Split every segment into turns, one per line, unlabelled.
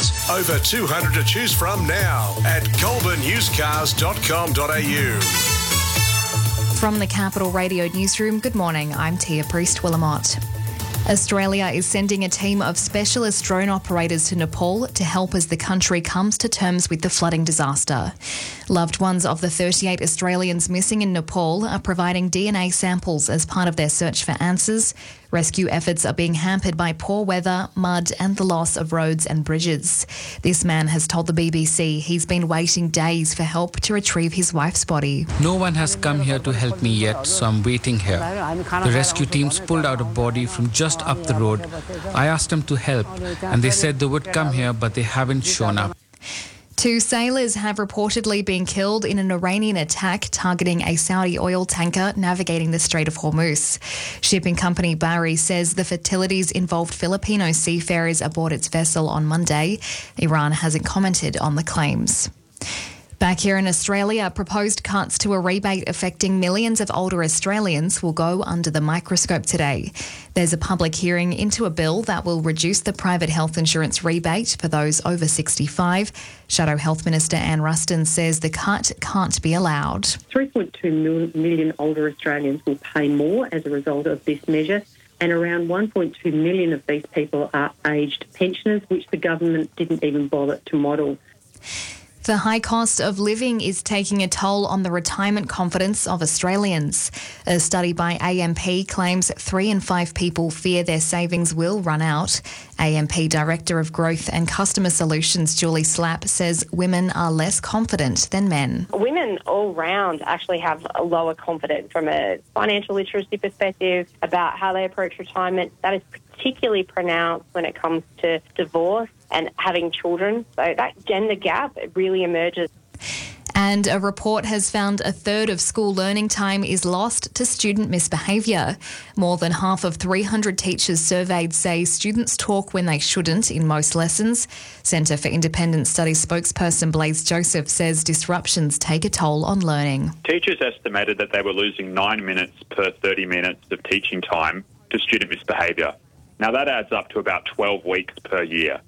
cars. Over 200 to choose from now at goulburnusecars.com.au.
From the Capital Radio Newsroom, good morning. I'm Tia Priest-Willamott. Australia is sending a team of specialist drone operators to Nepal to help as the country comes to terms with the flooding disaster. Loved ones of the 38 Australians missing in Nepal are providing DNA samples as part of their search for answers. Rescue efforts are being hampered by poor weather, mud and the loss of roads and bridges. This man has told the BBC he's been waiting days for help to retrieve his wife's body.
No one has come here to help me yet, so I'm waiting here. The rescue teams pulled out a body from just up the road. I asked them to help and they said they would come here, but they haven't shown up.
2 sailors have reportedly been killed in an Iranian attack targeting a Saudi oil tanker navigating the Strait of Hormuz. Shipping company Bahri says the fatalities involved Filipino seafarers aboard its vessel on Monday. Iran hasn't commented on the claims. Back here in Australia, proposed cuts to a rebate affecting millions of older Australians will go under the microscope today. There's a public hearing into a bill that will reduce the private health insurance rebate for those over 65. Shadow Health Minister Anne Ruston says the cut can't be allowed.
3.2 million older Australians will pay more as a result of this measure, and around 1.2 million of these people are aged pensioners, which the government didn't even bother to model.
The high cost of living is taking a toll on the retirement confidence of Australians. A study by AMP claims 3 in 5 people fear their savings will run out. AMP Director of Growth and Customer Solutions, Julie Slapp, says women are less confident than men.
Women all round actually have a lower confidence from a financial literacy perspective about how they approach retirement. That is particularly pronounced when it comes to divorce and having children. So that gender gap, it really emerges.
And a report has found a third of school learning time is lost to student misbehaviour. More than half of 300 teachers surveyed say students talk when they shouldn't in most lessons. Centre for Independent Studies spokesperson Blaise Joseph says disruptions take a toll on learning.
Teachers estimated that they were losing 9 minutes per 30 minutes of teaching time to student misbehaviour. Now that adds up to about 12 weeks per year.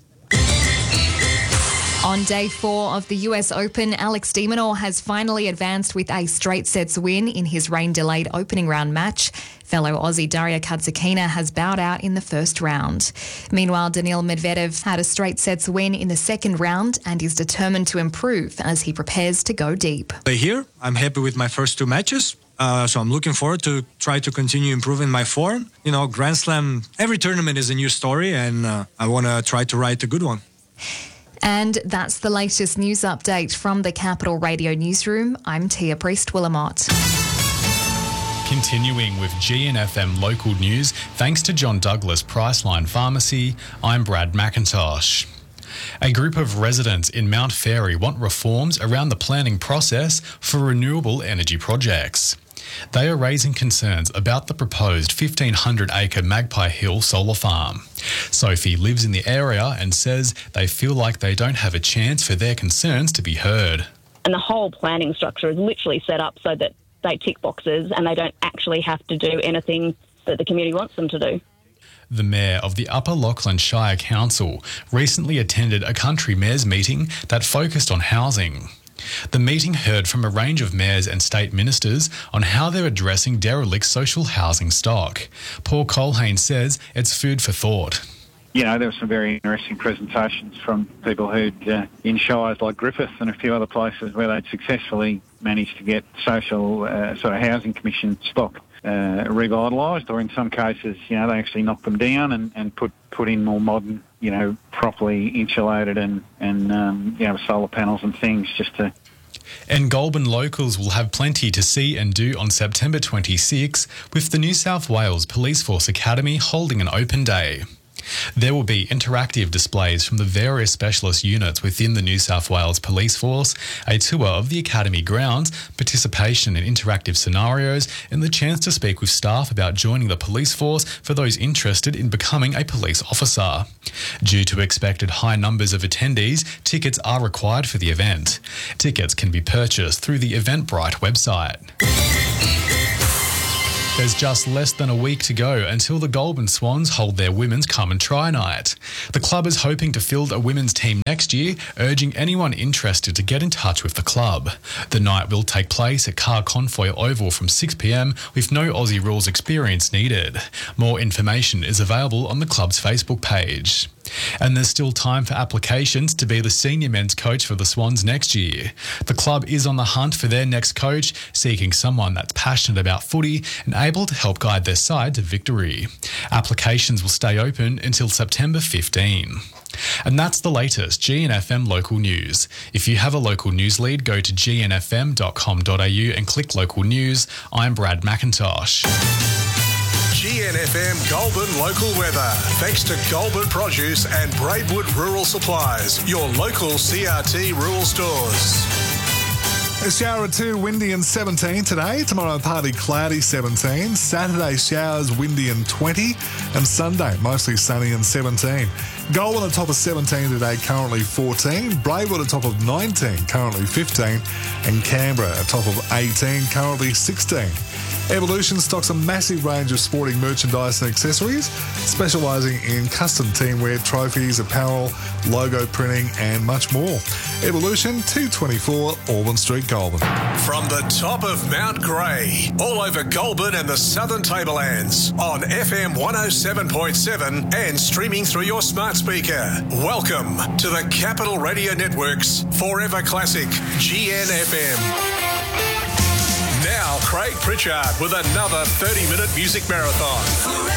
On day 4 of the US Open, Alex de Minaur has finally advanced with a straight sets win in his rain-delayed opening round match. Fellow Aussie Daria Katsakina has bowed out in the first round. Meanwhile, Daniil Medvedev had a straight sets win in the second round and is determined to improve as he prepares to go deep.
Here, I'm happy with my first 2 matches. So I'm looking forward to try to continue improving my form. You know, Grand Slam, every tournament is a new story, and I want to try to write a good one.
And that's the latest news update from the Capital Radio Newsroom. I'm Tia Priest-Willamott.
Continuing with GNFM local news, thanks to John Douglas Priceline Pharmacy, I'm Brad McIntosh. A group of residents in Mount Fairy want reforms around the planning process for renewable energy projects. They are raising concerns about the proposed 1,500-acre Magpie Hill solar farm. Sophie lives in the area and says they feel like they don't have a chance for their concerns to be heard.
And the whole planning structure is literally set up so that they tick boxes and they don't actually have to do anything that the community wants them to do.
The Mayor of the Upper Lachlan Shire Council recently attended a country mayors meeting that focused on housing. The meeting heard from a range of mayors and state ministers on how they're addressing derelict social housing stock. Paul Colhane says it's food for thought.
You know, there were some very interesting presentations from people who'd in shires like Griffith and a few other places where they'd successfully managed to get social sort of housing commission stock revitalised, or in some cases, you know, they actually knocked them down and put in more modern, you know, properly insulated and you know, solar panels and things just to...
And Goulburn locals will have plenty to see and do on September 26, with the New South Wales Police Force Academy holding an open day. There will be interactive displays from the various specialist units within the New South Wales Police Force, a tour of the Academy grounds, participation in interactive scenarios, and the chance to speak with staff about joining the police force for those interested in becoming a police officer. Due to expected high numbers of attendees, tickets are required for the event. Tickets can be purchased through the Eventbrite website. There's just less than a week to go until the Goulburn Swans hold their Women's Come and Try night. The club is hoping to field a women's team next year, urging anyone interested to get in touch with the club. The night will take place at Car Confoy Oval from 6 p.m, with no Aussie rules experience needed. More information is available on the club's Facebook page. And there's still time for applications to be the senior men's coach for the Swans next year. The club is on the hunt for their next coach, seeking someone that's passionate about footy and able to help guide their side to victory. Applications will stay open until September 15. And that's the latest GNFM local news. If you have a local news lead, go to gnfm.com.au and click local news. I'm Brad McIntosh.
GNFM Goulburn local weather. Thanks to Goulburn Produce and Braidwood Rural Supplies, your local CRT rural stores.
A shower or two, windy and 17 today. Tomorrow, partly cloudy, 17. Saturday, showers, windy and 20. And Sunday, mostly sunny and 17. Goulburn atop of 17 today, currently 14. Braidwood atop of 19, currently 15. And Canberra atop of 18, currently 16. Evolution stocks a massive range of sporting merchandise and accessories, specialising in custom teamwear, trophies, apparel, logo printing and much more. Evolution, 224 Auburn Street, Goulburn.
From the top of Mount Grey, all over Goulburn and the Southern Tablelands, on FM 107.7 and streaming through your smart speaker. Welcome to the Capital Radio Network's Forever Classic, GNFM. Now, Craig Pritchard with another 30-minute music marathon.